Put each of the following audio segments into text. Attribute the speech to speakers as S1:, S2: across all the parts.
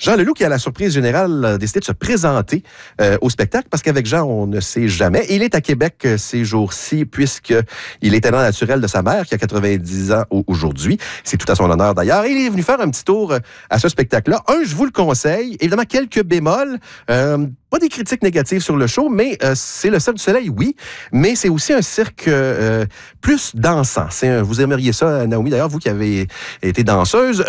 S1: Jean Leloup, qui, à la surprise générale, a décidé de se présenter au spectacle, parce qu'avec Jean, on ne sait jamais. Il est à Québec ces jours-ci, puisqu'il est talent naturel de sa mère, qui a 90 ans aujourd'hui. C'est tout à son honneur, d'ailleurs. Et il est venu faire un petit tour à ce spectacle-là. Je vous le conseille. Évidemment, quelques bémols. Pas des critiques négatives sur le show, mais c'est le Cirque du Soleil, oui. Mais c'est aussi un cirque plus dansant. Vous aimeriez ça, Naomi, d'ailleurs, vous qui avez été danseuse.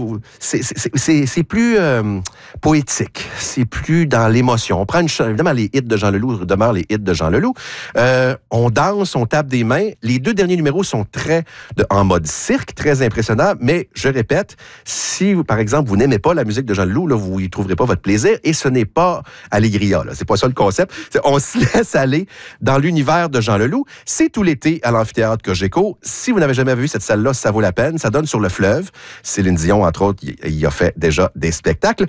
S1: C'est plus poétique. C'est plus dans l'émotion. On prend évidemment, les hits de Jean Leloup demeurent les hits de Jean Leloup. On danse, on tape des mains. Les 2 derniers numéros sont en mode cirque, très impressionnants. Mais je répète, si, par exemple, vous n'aimez pas la musique de Jean Leloup, là, vous n'y trouverez pas votre plaisir. Et ce n'est pas Allégria, là. C'est pas ça le concept. On se laisse aller dans l'univers de Jean Leloup. C'est tout l'été à l'amphithéâtre Cogeco. Si vous n'avez jamais vu cette salle-là, ça vaut la peine. Ça donne sur le fleuve. Céline Dion, entre autres, il a fait déjà des spectacles.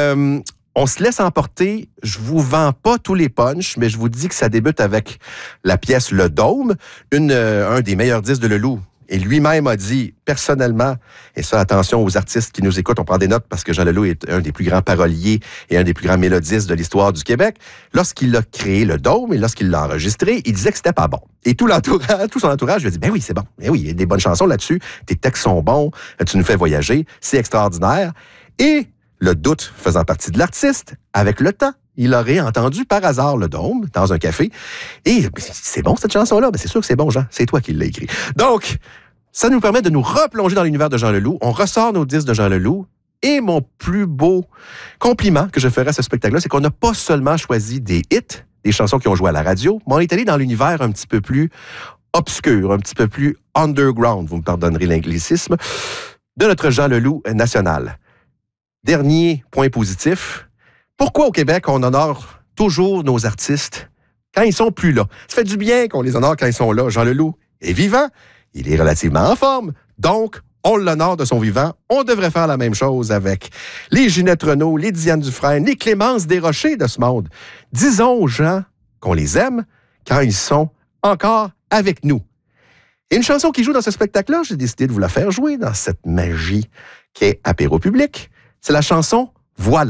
S1: On se laisse emporter. Je vous vends pas tous les punchs, mais je vous dis que ça débute avec la pièce Le Dôme, un des meilleurs disques de Leloup. Et lui-même a dit, personnellement, et ça, attention aux artistes qui nous écoutent, on prend des notes parce que Jean Leloup est un des plus grands paroliers et un des plus grands mélodistes de l'histoire du Québec. Lorsqu'il a créé Le Dôme et lorsqu'il l'a enregistré, il disait que c'était pas bon. Et tout son entourage lui a dit, ben oui, c'est bon. Ben oui, il y a des bonnes chansons là-dessus. Tes textes sont bons. Tu nous fais voyager. C'est extraordinaire. Et le doute faisant partie de l'artiste, avec le temps, il aurait entendu par hasard Le Dôme dans un café. Et c'est bon cette chanson-là? Ben c'est sûr que c'est bon, Jean. C'est toi qui l'as écrit. Donc, ça nous permet de nous replonger dans l'univers de Jean Leloup. On ressort nos disques de Jean Leloup. Et mon plus beau compliment que je ferai à ce spectacle-là, c'est qu'on n'a pas seulement choisi des hits, des chansons qui ont joué à la radio, mais on est allé dans l'univers un petit peu plus obscur, un petit peu plus underground, vous me pardonnerez l'anglicisme, de notre Jean Leloup national. Dernier point positif, pourquoi au Québec on honore toujours nos artistes quand ils sont plus là? Ça fait du bien qu'on les honore quand ils sont là. Jean Leloup est vivant, il est relativement en forme, donc on l'honore de son vivant. On devrait faire la même chose avec les Ginette Renault, les Diane Dufresne, les Clémence Desrochers de ce monde. Disons aux gens qu'on les aime quand ils sont encore avec nous. Et une chanson qui joue dans ce spectacle-là, j'ai décidé de vous la faire jouer dans cette magie qu'est Apéro Public. C'est la chanson « Voilà ».